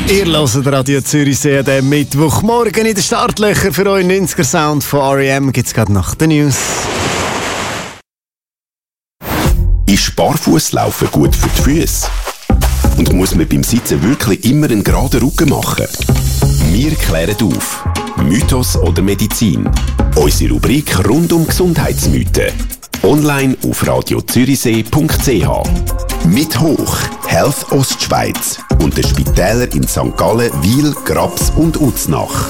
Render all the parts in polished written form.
Ihr hört Radio Zürichsee an diesem Mittwochmorgen in den Startlöchern für euren 90er-Sound von R.E.M. gibt es gerade nach den News. Ist Barfußlaufen gut für die Füße? Und muss man beim Sitzen wirklich immer einen geraden Rücken machen? Wir klären auf. Mythos oder Medizin? Unsere Rubrik rund um Gesundheitsmythen. Online auf radiozürichsee.ch. Mit Hoch, Health Ostschweiz und den Spitälern in St. Gallen, Wil, Graps und Uznach.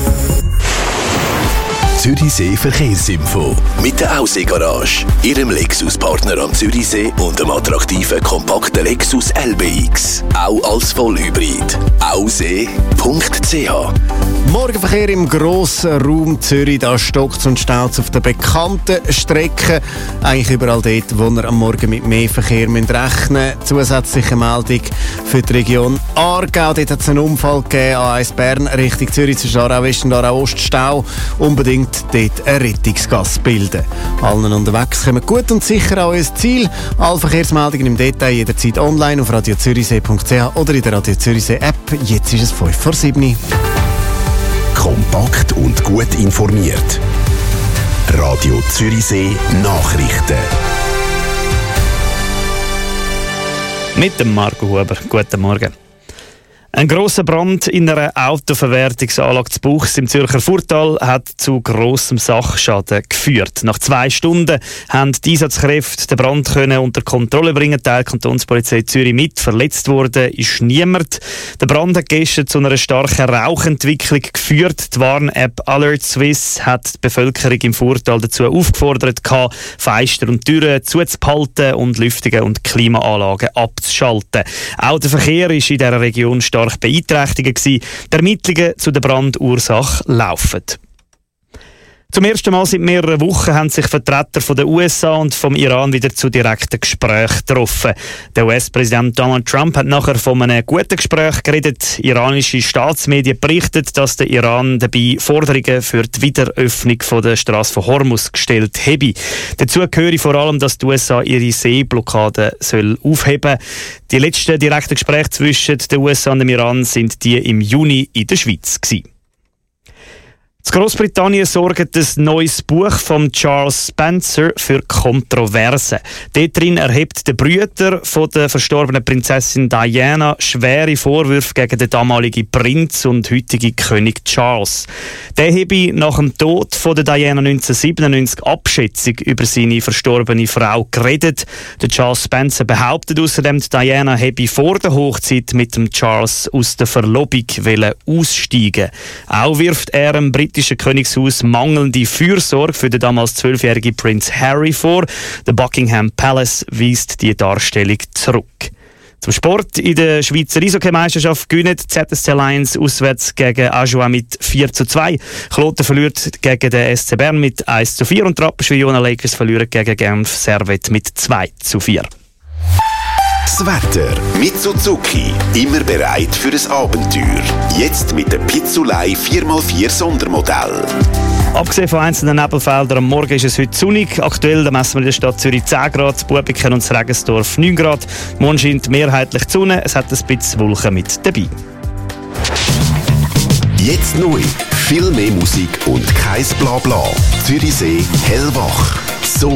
Zürichsee Verkehrsinfo. Mit der Aussee-Garage, Ihrem Lexus-Partner am Zürichsee und dem attraktiven, kompakten Lexus LBX. Auch als Vollhybrid. Aussee.ch. Morgenverkehr im grossen Raum Zürich, da stockt und staut auf den bekannten Strecken. Eigentlich überall dort, wo ihr am Morgen mit mehr Verkehr rechnen müsst. Zusätzliche Meldung für die Region Aargau. Dort hat es einen Unfall gegeben, A1 Bern Richtung Zürich zwischen Aarau West und Aarau Ost Stau. Unbedingt dort eine Rettungsgasse bilden. Allen unterwegs kommen gut und sicher an euer Ziel. Alle Verkehrsmeldungen im Detail jederzeit online auf radiozürichsee.ch oder in der Radio Zürichsee App. Jetzt ist es 5:07. Kompakt und gut informiert. Radio Zürichsee Nachrichten. Mit dem Marco Huber. Guten Morgen. Ein grosser Brand in einer Autoverwertungsanlage zu Buchs im Zürcher Furtal hat zu grossem Sachschaden geführt. Nach 2 Stunden haben die Einsatzkräfte den Brand unter Kontrolle bringen. Teil Kantonspolizei Zürich mit. Verletzt worden ist niemand. Der Brand hat gestern zu einer starken Rauchentwicklung geführt. Die Warn-App Alert Swiss hat die Bevölkerung im Furtal dazu aufgefordert, Fenster und Türen zuzuhalten und Lüftungen und Klimaanlagen abzuschalten. Auch der Verkehr ist in dieser Region stark beeinträchtigt gewesen. Die Ermittlungen zu der Brandursache laufen. Zum ersten Mal seit mehreren Wochen haben sich Vertreter von den USA und vom Iran wieder zu direkten Gesprächen getroffen. Der US-Präsident Donald Trump hat nachher von einem guten Gespräch geredet. Iranische Staatsmedien berichten, dass der Iran dabei Forderungen für die Wiederöffnung von der Straße von Hormuz gestellt habe. Dazu gehöre vor allem, dass die USA ihre Seeblockade aufheben soll. Die letzten direkten Gespräche zwischen den USA und dem Iran sind die im Juni in der Schweiz gewesen. In Großbritannien sorgt ein neues Buch von Charles Spencer für Kontroversen. Dort drin erhebt der Brüder von der verstorbenen Prinzessin Diana schwere Vorwürfe gegen den damaligen Prinz und heutigen König Charles. Der habe nach dem Tod von der Diana 1997 Abschätzung über seine verstorbene Frau geredet. Der Charles Spencer behauptet außerdem, Diana habe vor der Hochzeit mit dem Charles aus der Verlobung aussteigen. Auch wirft er dem britischen Königshaus mangelnde Fürsorge für den damals 12-jährigen Prinz Harry vor. Der Buckingham Palace weist die Darstellung zurück. Zum Sport. In der Schweizer Eishockey-Meisterschaft gewinnt die ZSC Lions auswärts gegen Ajoie mit 4:2. Kloten verliert gegen den SC Bern mit 1:4 und die Rapperswil-Jona Lakers verlieren gegen Genf Servette mit 2:4. Das Wetter mit Suzuki. Immer bereit für ein Abenteuer. Jetzt mit dem Pizzolei 4x4 Sondermodell. Abgesehen von einzelnen Nebelfeldern, am Morgen ist es heute sonnig. Aktuell messen wir in der Stadt Zürich 10 Grad, Buebiken und Regensdorf 9 Grad. Morgen scheint mehrheitlich die Sonne, es hat ein bisschen Wolken mit dabei. Jetzt neu. Viel mehr Musik und kein Blabla. Zürichsee hellwach. So